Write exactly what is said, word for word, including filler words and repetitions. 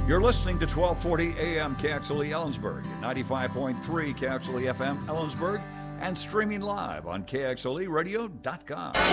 You're listening to twelve forty A M K X L E Ellensburg, ninety-five point three K X L E F M Ellensburg, and streaming live on K X L E radio dot com.